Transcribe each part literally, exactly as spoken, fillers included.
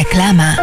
Reklama.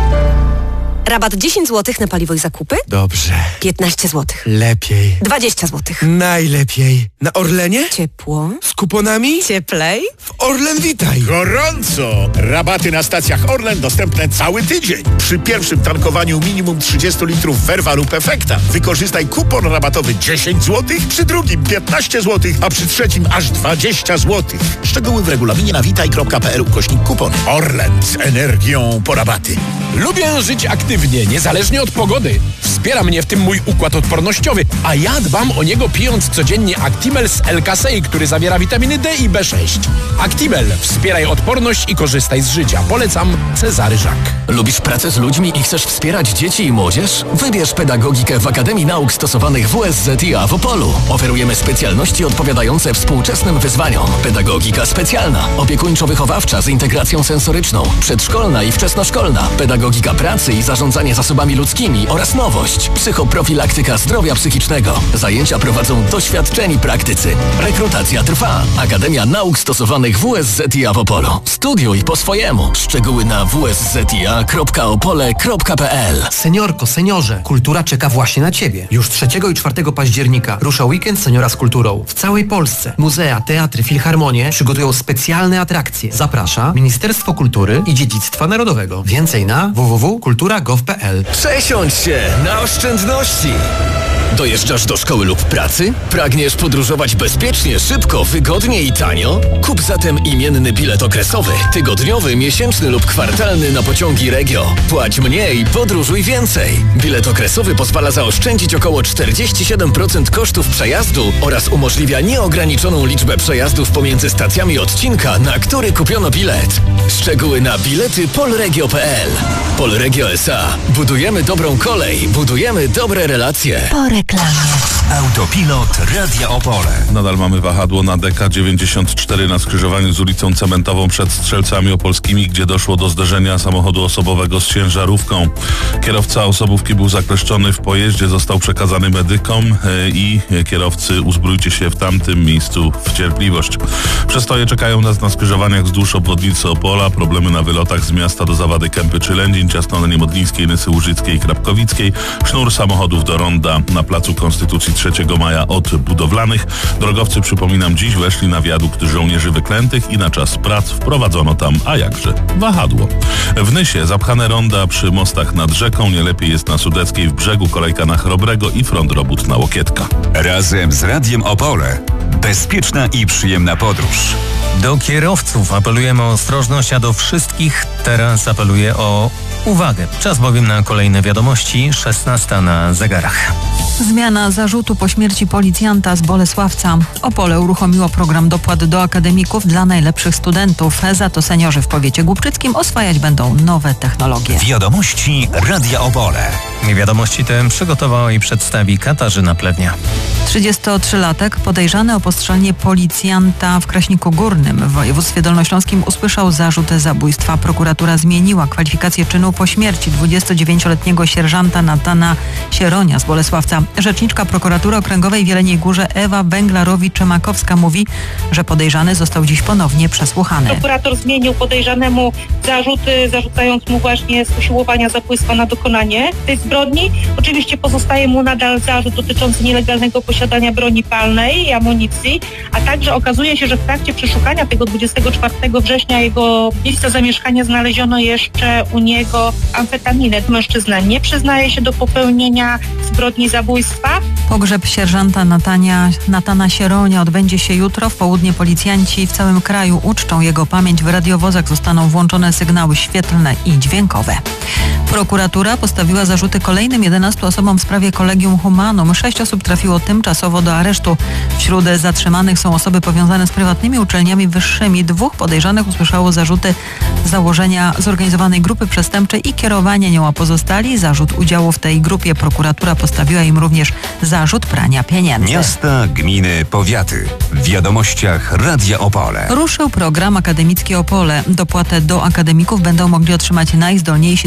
Rabat dziesięć złotych na paliwo i zakupy? Dobrze. piętnaście złotych. Lepiej. dwadzieścia złotych. Najlepiej. Na Orlenie? Ciepło. Z kuponami? Cieplej. W Orlen Witaj. Gorąco! Rabaty na stacjach Orlen dostępne cały tydzień. Przy pierwszym tankowaniu minimum trzydzieści litrów Verva lub Efekta wykorzystaj kupon rabatowy dziesięć złotych, przy drugim piętnaście złotych, a przy trzecim aż dwadzieścia złotych. Szczegóły w regulaminie na witaj kropka p l ukośnik kupon. Orlen z energią po rabaty. Lubię żyć aktywnie, niezależnie od pogody. Wspiera mnie w tym mój układ odpornościowy, a ja dbam o niego pijąc codziennie Actimel z L-Kasei, który zawiera witaminy D i B sześć. Actimel. Wspieraj odporność i korzystaj z życia. Polecam Cezary Żak. Lubisz pracę z ludźmi i chcesz wspierać dzieci i młodzież? Wybierz pedagogikę w Akademii Nauk Stosowanych W S Z I A w Opolu. Oferujemy specjalności odpowiadające współczesnym wyzwaniom. Pedagogika specjalna, opiekuńczo-wychowawcza z integracją sensoryczną, przedszkolna i wczesnoszkolna, pedagogika pracy i zarządzanie zasobami ludzkimi oraz nowość, psychoprofilaktyka zdrowia psychicznego. Zajęcia prowadzą doświadczeni praktycy. Rekrutacja trwa. Akademia Nauk Stosowanych W S Z I A w Opolu. Studiuj po swojemu. Szczegóły na w s z i a kropka opole kropka p l. Seniorko, seniorze, kultura czeka właśnie na Ciebie. Już trzeciego i czwartego października rusza weekend Seniora z kulturą. W całej Polsce muzea, teatry, filharmonie przygotują specjalne atrakcje. Zaprasza Ministerstwo Kultury i Dziedzictwa Narodowego. Więcej na w w w kropka kultura kropka gov kropka p l. Przesiądź się na oszczędności! Dojeżdżasz do szkoły lub pracy? Pragniesz podróżować bezpiecznie, szybko, wygodnie i tanio? Kup zatem imienny bilet okresowy, tygodniowy, miesięczny lub kwartalny na pociągi Regio. Płać mniej, podróżuj więcej. Bilet okresowy pozwala zaoszczędzić około czterdzieści siedem procent kosztów przejazdu oraz umożliwia nieograniczoną liczbę przejazdów pomiędzy stacjami odcinka, na który kupiono bilet. Szczegóły na bilety polregio kropka p l. Polregio S A. Budujemy dobrą kolej, budujemy dobre relacje. Po reklamie. Autopilot Radia Opole. Nadal mamy wahadło na D K dziewięćdziesiąt cztery na skrzyżowaniu z ulicą Cementową przed Strzelcami Opolskimi, gdzie doszło do zderzenia samochodu osobowego z ciężarówką. Kierowca osobówki był zakleszczony w pojeździe, został przekazany medykom i kierowcy, uzbrójcie się w tamtym miejscu w cierpliwość. Przestoje czekają nas na skrzyżowaniach wzdłuż obwodnicy Opola, problemy na wylotach z miasta do Zawady, Kępy czy Lędzin, Ciasno Niemodlińskiej, Nysy Łużyckiej i Krapkowickiej, sznur samochodów do ronda na Placu Konstytucji trzeciego maja od Budowlanych. Drogowcy, przypominam, dziś weszli na wiadukt żołnierzy wyklętych i na czas prac wprowadzono tam, a jakże, wahadło. W Nysie zapchane ronda przy mostach nad rzeką, nie lepiej jest na Sudeckiej, w Brzegu, kolejka na Chrobrego i front robót na Łokietka. Razem z Radiem Opole. Bezpieczna i przyjemna podróż. Do kierowców apelujemy o ostrożność, a do wszystkich teraz apeluję o uwagę. Czas bowiem na kolejne wiadomości, szesnasta na zegarach. Zmiana zarzutu po śmierci policjanta z Bolesławca. Opole uruchomiło program dopłat do akademików dla najlepszych studentów. Za to seniorzy w powiecie głubczyckim oswajać będą nowe technologie. Wiadomości Radia Opole. Wiadomości te przygotowała i przedstawi Katarzyna Plewnia. trzydziestotrzylatek podejrzany o postrzelenie policjanta w Kraśniku Górnym w województwie dolnośląskim usłyszał zarzut zabójstwa. Prokuratura zmieniła kwalifikację czynu po śmierci dwudziestodziewięcioletniego sierżanta Natana Sieronia z Bolesławca. Rzeczniczka prokuratury okręgowej w Jeleniej Górze Ewa Węglarowicz-Czekowska mówi, że podejrzany został dziś ponownie przesłuchany. Prokurator zmienił podejrzanemu zarzuty, zarzucając mu właśnie z usiłowania zabójstwa na dokonanie tej zbrodni. Oczywiście pozostaje mu nadal zarzut dotyczący nielegalnego posiadania broni palnej i amunicji, a także okazuje się, że w trakcie przeszukania tego dwudziestego czwartego września jego miejsca zamieszkania znaleziono jeszcze u niego amfetaminę. Mężczyzna nie przyznaje się do popełnienia zbrodni zabójstwa. Pogrzeb sierżanta Natania, Natana Sieronia odbędzie się jutro. W południe policjanci w całym kraju uczczą jego pamięć. W radiowozach zostaną włączone sygnały świetlne i dźwiękowe. Prokuratura postawiła zarzuty kolejnym jedenastu osobom w sprawie Collegium Humanum. Sześć osób trafiło tymczasowo do aresztu. Wśród zatrzymanych są osoby powiązane z prywatnymi uczelniami wyższymi. Dwóch podejrzanych usłyszało zarzuty założenia zorganizowanej grupy przestępczej i kierowania nią, a pozostali zarzut udziału w tej grupie. Prokuratura postawiła im również zarzut prania pieniędzy. Miasta, gminy, powiaty. W wiadomościach Radia Opole. Ruszył program akademicki Opole. Dopłatę do akademików będą mogli otrzymać najzdolniejsi studenci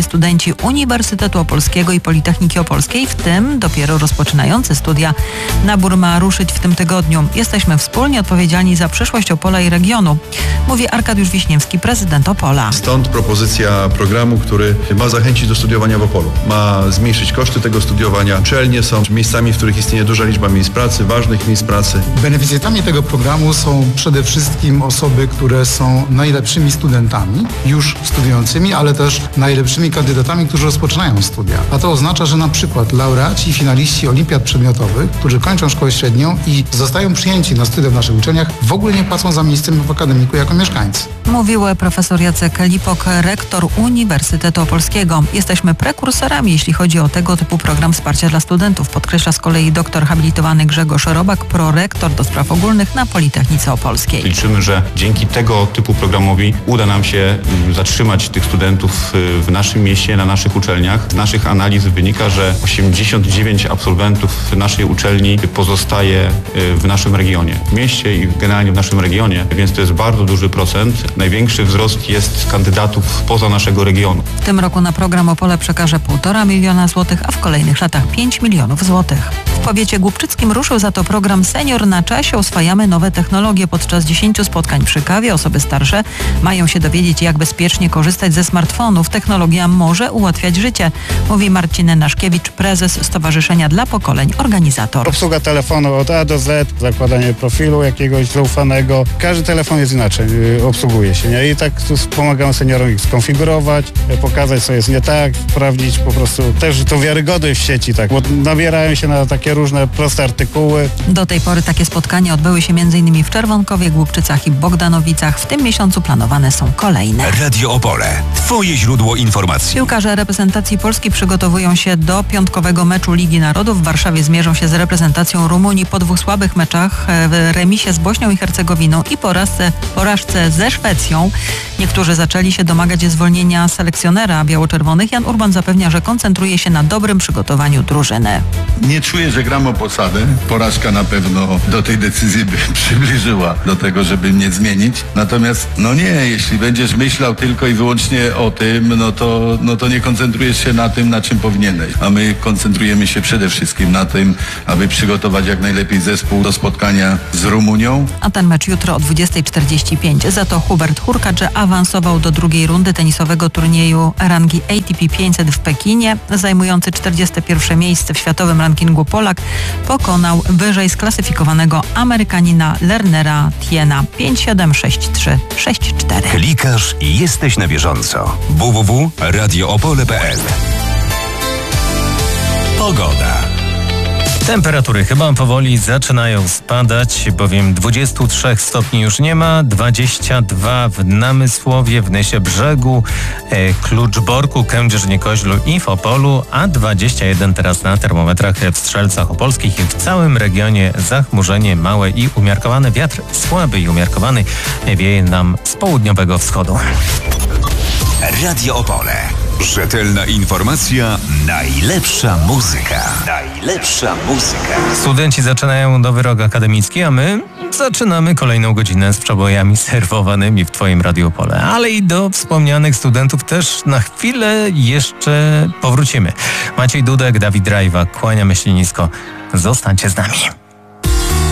studenci Uniwersytetu Opolskiego i Politechniki Opolskiej, w tym dopiero rozpoczynający studia. Nabór ma ruszyć w tym tygodniu. Jesteśmy wspólnie odpowiedzialni za przyszłość Opola i regionu, mówi Arkadiusz Wiśniewski, prezydent Opola. Stąd propozycja programu, który ma zachęcić do studiowania w Opolu. Ma zmniejszyć koszty tego studiowania. Uczelnie są miejscami, w których istnieje duża liczba miejsc pracy, ważnych miejsc pracy. Beneficjentami tego programu są przede wszystkim osoby, które są najlepszymi studentami, już studiującymi, ale też najlepszymi kandydatami, którzy rozpoczynają studia. A to oznacza, że na przykład laureaci i finaliści olimpiad przedmiotowych, którzy kończą szkołę średnią i zostają przyjęci na studia w naszych uczelniach, w ogóle nie płacą za miejsce w akademiku jako mieszkańcy. Mówił profesor Jacek Lipok, rektor Uniwersytetu Opolskiego. Jesteśmy prekursorami, jeśli chodzi o tego typu program wsparcia dla studentów, podkreśla z kolei doktor habilitowany Grzegorz Robak, prorektor do spraw ogólnych na Politechnice Opolskiej. Liczymy, że dzięki tego typu programowi uda nam się zatrzymać tych studentów w naszym mieście, na naszych uczelniach. Z naszych analiz wynika, że osiemdziesiąt dziewięć absolwentów naszej uczelni pozostaje w naszym regionie, w mieście i generalnie w naszym regionie, więc to jest bardzo duży procent. Największy wzrost jest kandydatów poza naszego regionu. W tym roku na program Opole przekaże półtora miliona złotych, a w kolejnych latach pięć milionów złotych. W powiecie głubczyckim ruszył za to program Senior na czasie. Oswajamy nowe technologie. Podczas dziesięciu spotkań przy kawie osoby starsze mają się dowiedzieć, jak bezpiecznie korzystać ze smartfonów. Technologia może ułatwiać życie, mówi Marcin Naszkiewicz, prezes Stowarzyszenia dla Pokoleń, organizator. Obsługa telefonu od A do Z, zakładanie profilu jakiegoś zaufanego. Każdy telefon jest inaczej, obsługuje się, nie? I tak tu pomagamy seniorom ich skonfigurować, pokazać, co jest nie tak, sprawdzić po prostu też tą wiarygodność w sieci, tak, bo nabierają się na takie różne proste artykuły. Do tej pory takie spotkania odbyły się m.in. w Czerwonkowie, Głubczycach i Bogdanowicach. W tym miesiącu planowane są kolejne. Radio Opole. Twoje źródło informacji. Piłkarze reprezentacji Polski przygotowują się do piątkowego meczu Ligi Narodów. W Warszawie zmierzą się z reprezentacją Rumunii po dwóch słabych meczach, w remisie z Bośnią i Hercegowiną i porażce, porażce ze Szwecją. Niektórzy zaczęli się domagać zwolnienia selekcjonera biało-czerwonych. Jan Urban zapewnia, że koncentruje się na dobrym przygotowaniu drużyny. Nie czuję, że gram o posadę. Porażka na pewno do tej decyzji by przybliżyła do tego, żeby mnie zmienić. Natomiast no nie, jeśli będziesz myślał tylko i wyłącznie o tym, no to, no to nie koncentrujesz się na tym, na czym powinieneś. A my koncentrujemy się przede wszystkim na tym, aby przygotować jak najlepiej zespół do spotkania z Rumunią. A ten mecz jutro o dwudziestej czterdzieści pięć. Za to Hubert Hurkacz awansował do drugiej rundy tenisowego turnieju rangi A T P pięćset w Pekinie. Zajmujący czterdzieste pierwsze miejsce w światowym rankingu Polak pokonał wyżej sklasyfikowanego Amerykanina Lernera Tiena pięć siedem sześć trzy sześć cztery. Klikasz i jesteś na bieżąco. w w w kropka radio opole kropka p l. Pogoda. Temperatury chyba powoli zaczynają spadać, bowiem dwudziestu trzech stopni już nie ma, dwadzieścia dwa w Namysłowie, w Nysie Brzegu, e, Kluczborku, Kędzierzynie-Koźlu i w Opolu, a dwadzieścia jeden teraz na termometrach w Strzelcach Opolskich i w całym regionie zachmurzenie małe i umiarkowany wiatr, słaby i umiarkowany, wieje nam z południowego wschodu. Radio Opole. Rzetelna informacja, najlepsza muzyka. Najlepsza muzyka. Studenci zaczynają nowy rok akademicki, a my zaczynamy kolejną godzinę z przebojami serwowanymi w Twoim Radiu Opole. Ale i do wspomnianych studentów też na chwilę jeszcze powrócimy. Maciej Dudek, Dawid Rajwa, kłaniamy się nisko. Zostańcie z nami.